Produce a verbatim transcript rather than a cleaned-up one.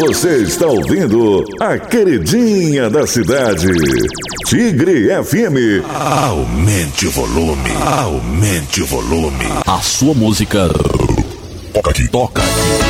Você está ouvindo a queridinha da cidade, Tigre F M. Aumente o volume, aumente o volume. A sua música toca aqui, toca aqui.